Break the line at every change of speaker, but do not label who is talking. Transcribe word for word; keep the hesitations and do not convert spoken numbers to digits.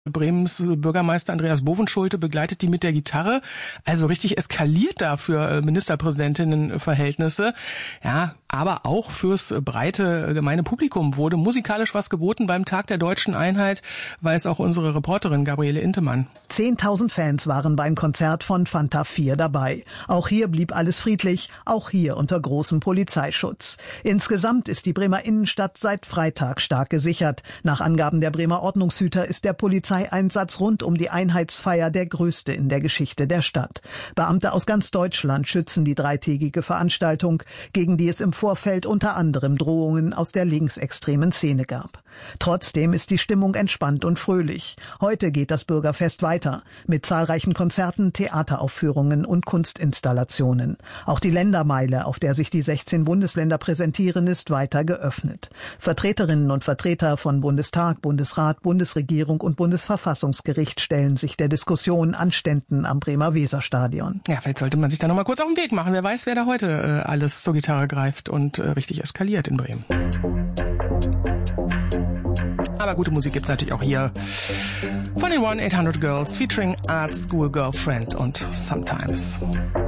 Bremens Bürgermeister Andreas Bovenschulte begleitet die mit der Gitarre. Also richtig eskaliert da für Ministerpräsidentinnenverhältnisse. Ja, aber auch fürs breite gemeine Publikum wurde musikalisch was geboten beim Tag der Deutschen Einheit, weiß auch unsere Reporterin Gabriele Intemann.
Zehntausend Fans waren beim Konzert von Fanta vier dabei. Auch hier blieb alles friedlich, auch hier unter großem Polizeischutz. Insgesamt ist die Bremer Innenstadt seit Freitag stark gesichert. Nach Angaben der Bremer Ordnungshüter ist der Polizeieinsatz rund um die Einheitsfeier der größte in der Geschichte der Stadt. Beamte aus ganz Deutschland schützen die dreitägige Veranstaltung, gegen die es im Vorfeld unter anderem Drohungen aus der linksextremen Szene gab. Trotzdem ist die Stimmung entspannt und fröhlich. Heute geht das Bürgerfest weiter mit zahlreichen Konzerten, Theateraufführungen und Kunstinstallationen. Auch die Ländermeile, auf der sich die sechzehn Bundesländer präsentieren, ist weiter geöffnet. Vertreterinnen und Vertreter von Bundestag, Bundesrat, Bundesregierung und Bundesverfassungsgericht stellen sich der Diskussion an Ständen am Bremer Weserstadion.
Ja, vielleicht sollte man sich da noch mal kurz auf den Weg machen. Wer weiß, wer da heute äh, alles zur Gitarre greift und äh, richtig eskaliert in Bremen. Aber gute Musik gibt's natürlich auch hier von den one eight hundred Girls featuring Art School Girlfriend und Sometimes.